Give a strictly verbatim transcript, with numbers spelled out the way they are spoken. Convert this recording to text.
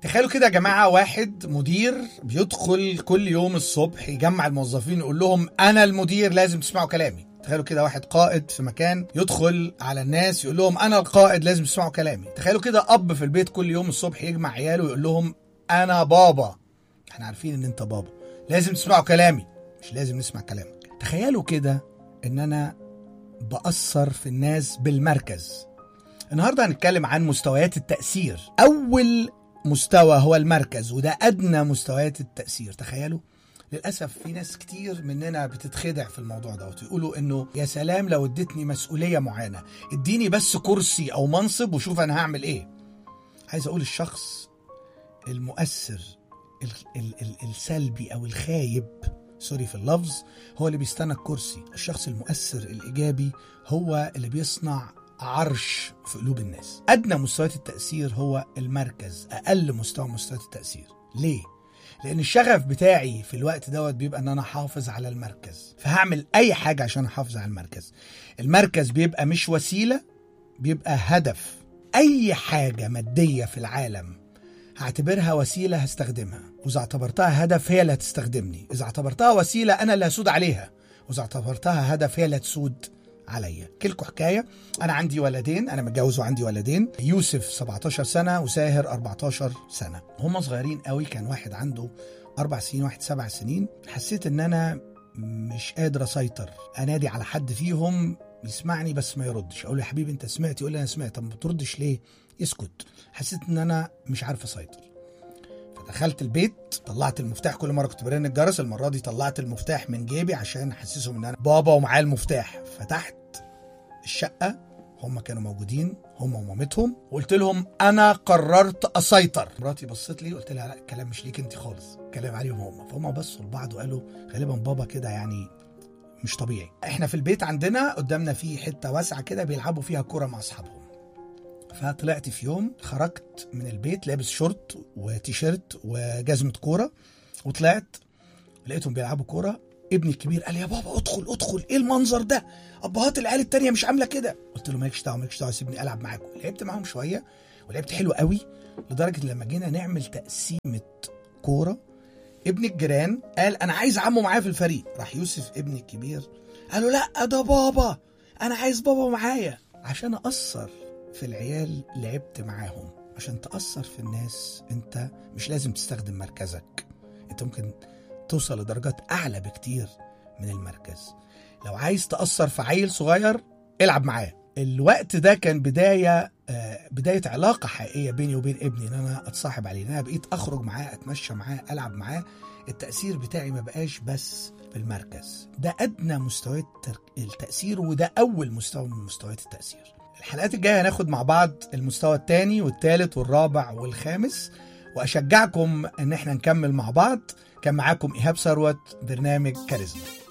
تخيلوا كده يا جماعة، واحد مدير بيدخل كل يوم الصبح يجمع الموظفين يقول لهم أنا المدير لازم تسمعوا كلامي. تخيلوا كده واحد قائد في مكان يدخل على الناس يقول لهم أنا القائد لازم تسمعوا كلامي. تخيلوا كده أب في البيت كل يوم الصبح يجمع عياله ويقول لهم أنا بابا، احنا عارفين ان انت بابا لازم تسمعوا كلامي، مش لازم نسمع كلامك. تخيلوا كده ان انا بأثر في الناس بالمركز. النهاردة هنتكلم عن مستويات التأثير. أول مستوى هو المركز، وده أدنى مستويات التأثير. تخيلوا للأسف في ناس كتير مننا بتتخدع في الموضوع ده وتقولوا إنه يا سلام لو ادتني مسؤولية معينة، اديني بس كرسي أو منصب وشوف أنا هعمل إيه. عايز أقول الشخص المؤثر ال ال ال السلبي أو الخايب، سوري في اللفظ، هو اللي بيستنى الكرسي. الشخص المؤثر الإيجابي هو اللي بيصنع عرش في قلوب الناس. أدنى مستويات التأثير هو المركز، أقل مستوى مستويات التأثير. ليه؟ لأن الشغف بتاعي في الوقت دوت بيبقى أن أنا حافظ على المركز، فهعمل أي حاجة عشان أحافظ على المركز. المركز بيبقى مش وسيلة، بيبقى هدف. أي حاجة مادية في العالم هعتبرها وسيلة هستخدمها، وإذا اعتبرتها هدف هي اللي هتستخدمني. إذا اعتبرتها وسيلة أنا اللي هسود عليها، وإذا اعتبرتها هدف هي اللي هتسود عليا. كلكم حكاية. أنا عندي ولدين، أنا متجوز وعندي ولدين، يوسف سبعتاشر سنة وساهر أربعتاشر سنة. هم صغيرين قوي، كان واحد عنده أربع سنين واحد سبع سنين. حسيت إن أنا مش قادر أسيطر، أنادي على حد فيهم يسمعني بس ما يردش. أقول له يا حبيبي أنت سمعت؟ يقول لي أنا سمعت. طب ما بتردش ليه؟ يسكت. حسيت إن أنا مش عارف أسيطر، فدخلت البيت، طلعت المفتاح. كل مرة كنت برن الجرس، المرة دي طلعت المفتاح من جيبي عشان أحسسهم إن أنا بابا ومعايا المفتاح. فتحت الشقة، هم كانوا موجودين، هم ومامتهم، وقلت لهم أنا قررت أسيطر. مراتي بصت لي وقلت لها لا، الكلام مش ليك أنت خالص، الكلام عليهم هم. فهم بصوا لبعض وقالوا غالبا بابا كده يعني مش طبيعي. احنا في البيت عندنا قدامنا في حتة واسعة كده بيلعبوا فيها كرة مع أصحابهم. فطلعت في يوم، خرجت من البيت لابس شورت وتيشيرت وجزمة كورة، وطلعت لقيتهم بيلعبوا كورة. ابني الكبير قال يا بابا ادخل ادخل، ايه المنظر ده؟ ابهات العيال التانية مش عاملة كده. قلت له مالكش دعوة مالكش دعوة، سيبني العب معاكم. لعبت معاهم شوية ولعبت حلو قوي، لدرجة لما جينا نعمل تقسيمة كورة ابن الجيران قال انا عايز عمه معايا في الفريق. راح يوسف ابني الكبير قال له لا ده بابا، انا عايز بابا معايا. عشان اثر في العيال لعبت معاهم. عشان تأثر في الناس انت مش لازم تستخدم مركزك، انت ممكن توصل لدرجات اعلى بكتير من المركز. لو عايز تأثر في عيل صغير العب معاه. الوقت ده كان بداية آه بداية علاقة حقيقية بيني وبين ابني، ان انا اتصاحب عليه، ان انا بقيت اخرج معاه، اتمشى معاه، العب معاه. التأثير بتاعي ما بقاش بس في المركز. ده ادنى مستويات التأثير، وده اول مستوى من مستويات التأثير. الحلقات الجاية هناخد مع بعض المستوى الثاني والثالث والرابع والخامس، واشجعكم ان احنا نكمل مع بعض. كان معاكم إيهاب ثروت، برنامج كاريزما.